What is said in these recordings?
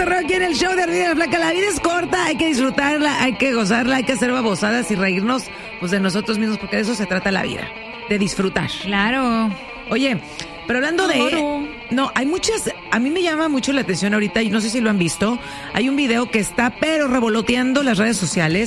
cotorreo aquí en el show de Ardilla y la Flaca. La vida es corta, hay que disfrutarla, hay que gozarla, hay que hacer babosadas y reírnos pues de nosotros mismos, porque de eso se trata la vida, de disfrutar. Claro. Oye, pero hablando de... No, hay muchas... A mí me llama mucho la atención ahorita, y no sé si lo han visto, hay un video que está pero revoloteando las redes sociales,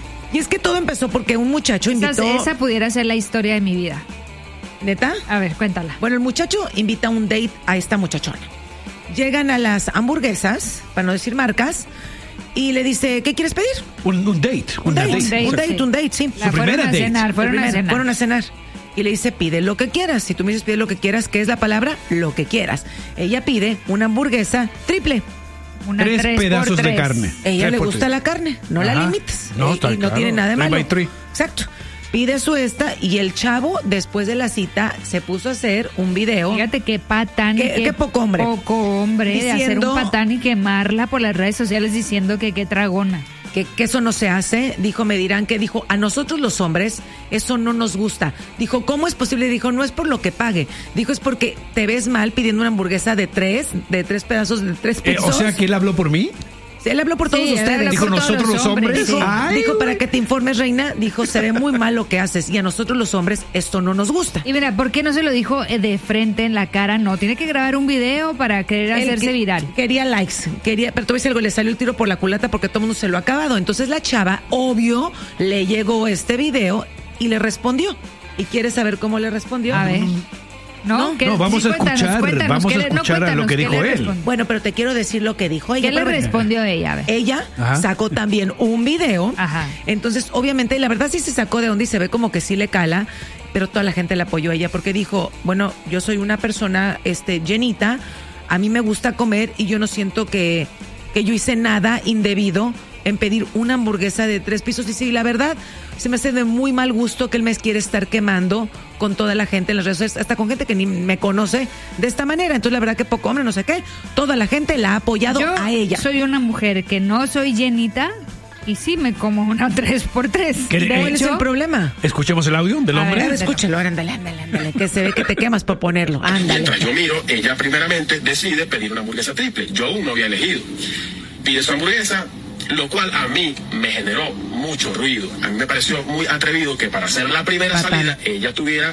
y es que todo empezó porque un muchacho invitó... Esa pudiera ser la historia de mi vida. ¿Neta? A ver, cuéntala. Bueno, el muchacho invita a un date a esta muchachona. Llegan a las hamburguesas, para no decir marcas, y le dice, ¿qué quieres pedir? Un date. Un date, sí. La fueron a cenar, Fueron a cenar. Y le dice, pide lo que quieras. Si tú me dices, pide lo que quieras, ¿qué es la palabra? Lo que quieras. Ella pide una hamburguesa triple. Una 3 pedazos de carne. Ella le gusta la carne, no la limites. No, y no tiene nada de malo. 3 by 3. Exacto. Pide su y el chavo, después de la cita, se puso a hacer un video. Fíjate qué patán. Qué poco hombre. Poco hombre Diciendo, de hacer un patán y quemarla por las redes sociales diciendo que qué tragona. Que eso no se hace. Dijo, me dirán que dijo, a nosotros los hombres eso no nos gusta. Dijo, ¿cómo es posible? Dijo, no es por lo que pague. Dijo, es porque te ves mal pidiendo una hamburguesa de 3 pedazos, de 3 pisos. O sea, que él habló por mí. Él habló por todos ustedes. Dijo, nosotros los hombres. Dijo, para que te informes, reina, dijo, se ve muy mal lo que haces y a nosotros los hombres esto no nos gusta. Y mira, ¿por qué no se lo dijo de frente en la cara? No, tiene que grabar un video para querer hacerse viral. Quería likes, pero te voy a decir algo, le salió el tiro por la culata porque todo el mundo se lo ha acabado. Entonces la chava, obvio, le llegó este video y le respondió. ¿Y quieres saber cómo le respondió? A ver. No, vamos a escuchar a lo que dijo él. Bueno, pero te quiero decir lo que dijo ella. ¿Qué le respondió ella? A ver. Ella sacó también un video. Ajá. Entonces, obviamente, la verdad sí se sacó de onda y se ve como que sí le cala, pero toda la gente le apoyó a ella porque dijo, bueno, yo soy una persona llenita, a mí me gusta comer y yo no siento que yo hice nada indebido en pedir una hamburguesa de 3 pisos. Y sí, la verdad, se me hace de muy mal gusto que él me quiere estar quemando con toda la gente en las redes sociales, hasta con gente que ni me conoce de esta manera. Entonces, la verdad que poco hombre, no sé qué, toda la gente la ha apoyado a ella. Yo soy una mujer que no soy llenita y sí me como una 3x3. ¿Cuál es el problema? Escuchemos el audio del hombre. A ver, escúchalo, ándale, que se ve que te quemas por ponerlo. Ándale. Mientras yo miro, ella primeramente decide pedir una hamburguesa triple. Yo aún no había elegido. Pide su hamburguesa, lo cual a mí me generó mucho ruido. A mí me pareció muy atrevido que para hacer la primera salida ella tuviera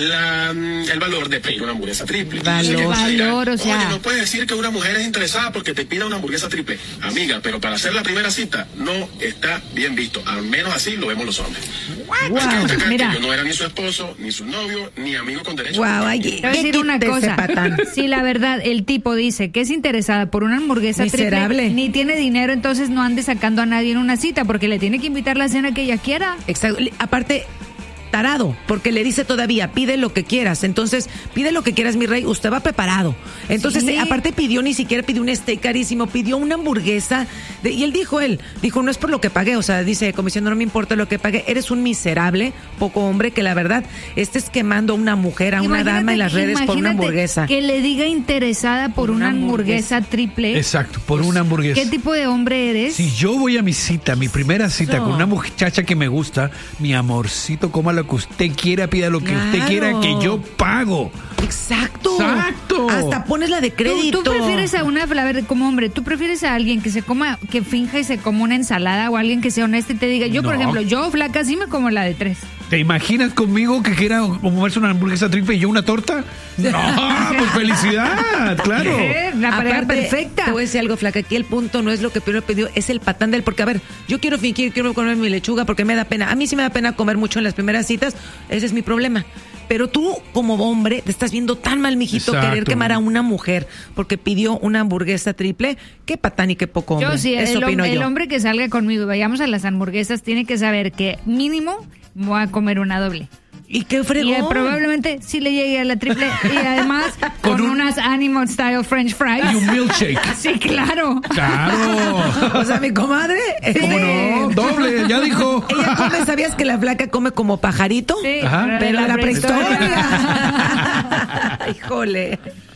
el valor de pedir una hamburguesa triple. Valor, o sea... Oye, no puedes decir que una mujer es interesada porque te pida una hamburguesa triple. Amiga, pero para hacer la primera cita no está bien visto. Al menos así lo vemos los hombres. Hay que destacar que yo no era ni su esposo, ni su novio, ni amigo con derecho. Te voy a decir una cosa. Si la verdad el tipo dice que es interesada por una hamburguesa triple, ni tiene dinero, entonces no ande sacando a nadie en una cita porque le tiene que invitar la cena que ella quiera. Exacto. Aparte, tarado, porque le dice todavía, pide lo que quieras. Entonces, pide lo que quieras, mi rey, usted va preparado. Entonces, aparte ni siquiera pidió un steak carísimo, pidió una hamburguesa. Y él dijo, no es por lo que pagué, o sea, dice, como diciendo, no me importa lo que pagué, eres un miserable, poco hombre, que la verdad, estés quemando a una mujer, a una dama en las redes por una hamburguesa. Que le diga interesada por una hamburguesa triple. Exacto, por una hamburguesa. ¿Qué tipo de hombre eres? Si yo voy a mi primera cita con una muchacha que me gusta, mi amorcito, coma lo que usted quiera, pida lo que usted quiera, que yo pago. Exacto. Hasta pones la de crédito. ¿Tú prefieres a como hombre, tú prefieres a alguien que finja y se coma una ensalada, o alguien que sea honesto y te diga, yo por ejemplo, yo flaca sí me como la de 3? ¿Te imaginas conmigo que quiera comerse una hamburguesa triple y yo una torta? No, pues felicidad, claro. La pareja perfecta. Te voy a decir algo, flaca, aquí el punto no es lo que primero pidió, es el patán del, porque a ver, yo quiero comer mi lechuga porque me da pena. A mí sí me da pena comer mucho en las primeras citas, ese es mi problema. Pero tú, como hombre, te estás viendo tan mal, mijito, querer quemar a una mujer porque pidió una hamburguesa triple. Qué patán y qué poco hombre. Yo sí, el hombre que salga conmigo y vayamos a las hamburguesas tiene que saber que mínimo voy a comer una doble. ¿Y qué fregón? Y probablemente sí le llegue a la triple y además con unas Animal Style French fries. Y un milkshake. Sí, claro. Claro. O sea, mi comadre. ¿Cómo no? Doble, ya dijo. Ella come, ¿sabías que la flaca come como pajarito? Sí, pero la prehistoria. Híjole.